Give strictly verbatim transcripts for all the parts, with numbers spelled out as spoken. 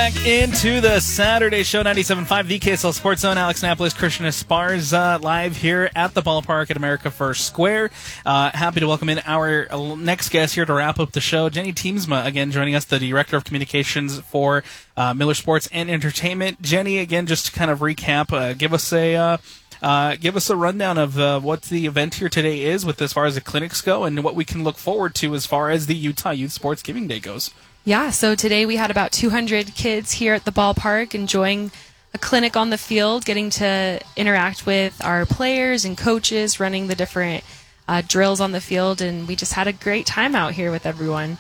back into the Saturday Show, ninety-seven point five, the K S L Sports Zone. Alex Napolis, Christian Esparza, live here at the ballpark at America First Square. Uh, happy to welcome in our next guest here to wrap up the show, Jenny Teamsma, again joining us, the Director of Communications for uh, Miller Sports and Entertainment. Jenny, again, just to kind of recap, uh, give us a uh, uh, give us a rundown of uh, what the event here today is, with as far as the clinics go, and what we can look forward to as far as the Utah Youth Sports Giving Day goes. Yeah, so today we had about two hundred kids here at the ballpark enjoying a clinic on the field, getting to interact with our players and coaches, running the different uh, drills on the field, and we just had a great time out here with everyone.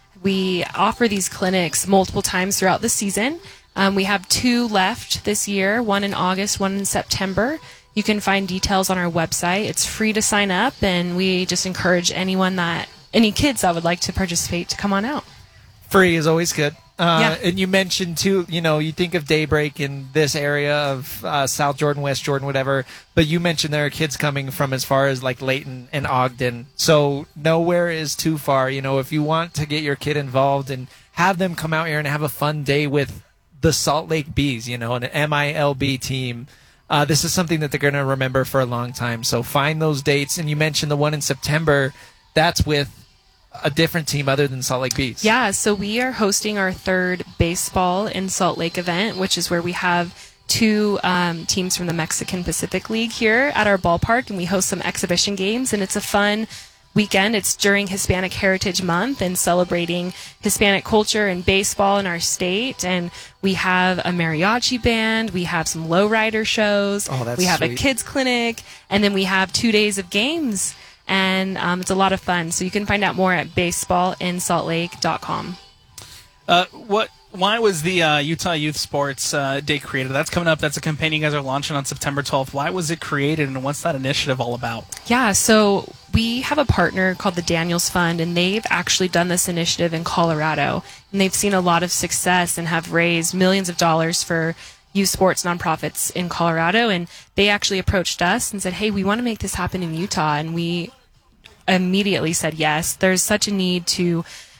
We offer these clinics multiple times throughout the season. Um, we have two left this year, one in August, one in September. You can find details on our website. It's free to sign up, and we just encourage anyone that, any kids that would like to participate to come on out. Free is always good. Uh, Yeah. And you mentioned, too, you know, you think of Daybreak in this area of uh, South Jordan, West Jordan, whatever, but you mentioned there are kids coming from as far as like Layton and Ogden. So nowhere is too far. You know, if you want to get your kid involved and have them come out here and have a fun day with the Salt Lake Bees, you know, an M I L B team, uh, this is something that they're going to remember for a long time. So find those dates. And you mentioned the one in September, that's with a different team other than Salt Lake Bees. Yeah, so we are hosting our third baseball in Salt Lake event, which is where we have two um, teams from the Mexican Pacific League here at our ballpark, and we host some exhibition games, and it's a fun weekend. It's during Hispanic Heritage Month and celebrating Hispanic culture and baseball in our state, and we have a mariachi band, we have some lowrider shows, Oh, that's we have sweet. a kids clinic, and then we have two days of games. And um, it's a lot of fun. So you can find out more at baseball in salt lake dot com. Uh, what? Why was the uh, Utah Youth Sports uh, Day created? That's coming up. That's a campaign you guys are launching on September twelfth. Why was it created, and what's that initiative all about? Yeah, so we have a partner called the Daniels Fund, and they've actually done this initiative in Colorado. And they've seen a lot of success and have raised millions of dollars for youth sports nonprofits in Colorado. And they actually approached us and said, hey, we want to make this happen in Utah. And we immediately said yes. There's such a need to